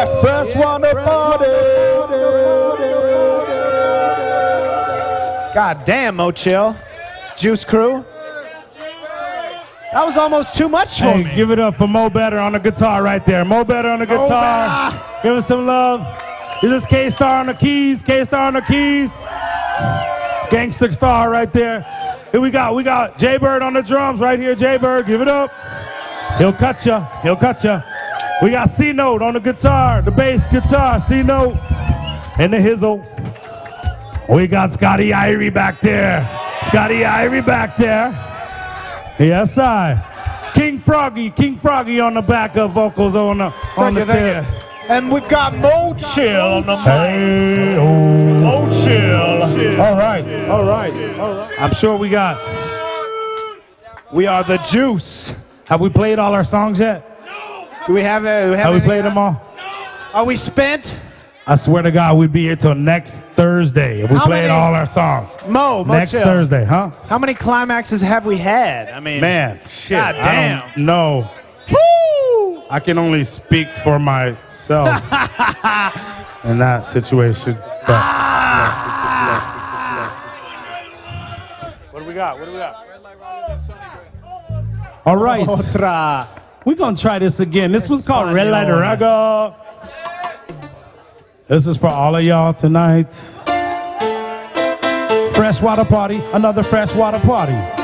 Yes. Freshwater Party. God damn, Mo Chill. Juice Crew. That was almost too much for Hey, me. give it up for Mo Better on the guitar right there. Mo Better on the guitar. Give us some love. This is K-Star on the keys. K-Star on the keys. Gangster Star right there. Here we got Jay-Bird on the drums right here. Jay-Bird, give it up. He'll cut ya. He'll cut ya. We got C-Note on the guitar, the bass guitar, C-Note. And the hizzle. We got Scotty Irie back there. Scotty Irie back there. Yes, I. King Froggy on the backup vocals on the tip. And we've got Mo Chill on the mic. Hey, oh. Mo Chill. All right. I'm sure we got. We are the Juice. Have we played all our songs yet? Do we have a? Have we played them all? Are we spent? I swear to God, we'd be here till next Thursday if we played all our songs. Mo next Chill. Thursday, huh? How many climaxes have we had? I mean, Man, shit. God damn. I don't know. Woo! I can only speak for myself in that situation. But, What do we got? All right. Otra. We're going to try this again. This was called Red Light Raga. This is for all of y'all tonight. Freshwater Party, another Freshwater Party.